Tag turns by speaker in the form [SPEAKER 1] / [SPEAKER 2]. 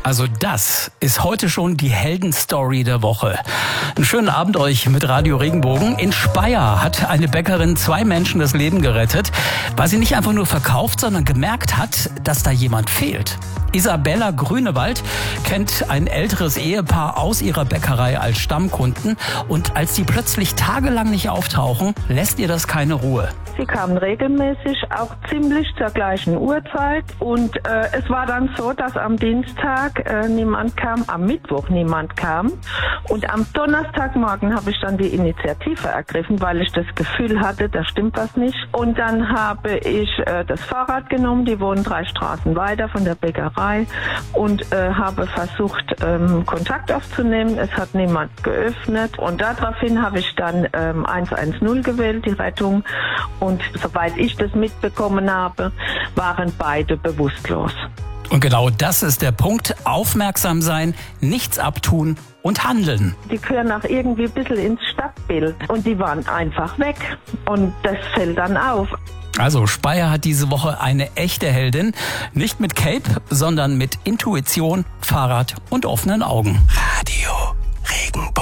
[SPEAKER 1] Also das ist heute schon die Heldenstory der Woche. Einen schönen Abend euch mit Radio Regenbogen. In Speyer hat eine Bäckerin 2 Menschen das Leben gerettet, weil sie nicht einfach nur verkauft, sondern gemerkt hat, dass da jemand fehlt. Isabella Grünewald kennt ein älteres Ehepaar aus ihrer Bäckerei als Stammkunden und als die plötzlich tagelang nicht auftauchen, lässt ihr das keine Ruhe.
[SPEAKER 2] Sie kamen regelmäßig, auch ziemlich zur gleichen Uhrzeit und es war dann so, dass am Dienstag niemand kam, am Mittwoch niemand kam und am Donnerstagmorgen habe ich dann die Initiative ergriffen, weil ich das Gefühl hatte, da stimmt was nicht. Und dann habe ich das Fahrrad genommen, die wohnen 3 Straßen weiter von der Bäckerei und habe versucht, Kontakt aufzunehmen. Es hat niemand geöffnet und daraufhin habe ich dann 110 gewählt, die Rettung. Und soweit ich das mitbekommen habe, waren beide bewusstlos.
[SPEAKER 1] Und genau das ist der Punkt. Aufmerksam sein, nichts abtun und handeln.
[SPEAKER 2] Die gehören auch irgendwie ein bisschen ins Stadtbild. Und die waren einfach weg. Und das fällt dann auf.
[SPEAKER 1] Also Speyer hat diese Woche eine echte Heldin. Nicht mit Cape, sondern mit Intuition, Fahrrad und offenen Augen. Radio Regenbogen.